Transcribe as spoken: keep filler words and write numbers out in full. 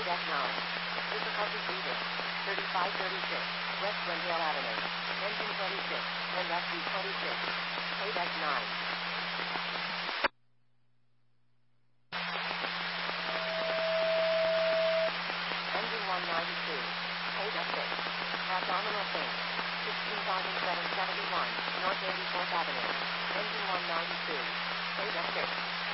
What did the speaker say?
F nine. Difficulty breathing. thirty-five thirty-six. West Glendale Avenue. Engine twenty-six. And F D twenty-six. Paid F nine. Engine one ninety-two. Paid F six. Abdominal pain. sixteen thousand seven hundred seventy-one. North eighty-fourth Avenue. Engine one ninety-two. Paid F six.